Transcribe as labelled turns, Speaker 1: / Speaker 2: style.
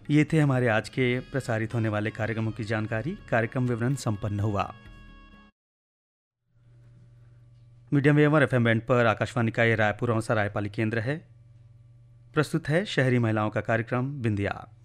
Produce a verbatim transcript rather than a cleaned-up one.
Speaker 1: ये थे हमारे आज के प्रसारित होने वाले कार्यक्रमों की जानकारी। कार्यक्रम विवरण संपन्न हुआ। मीडियम वेव और एफ एम बैंड पर आकाशवाणी का ये रायपुर और सरायपाली केंद्र है। प्रस्तुत है शहरी महिलाओं का कार्यक्रम बिंदिया।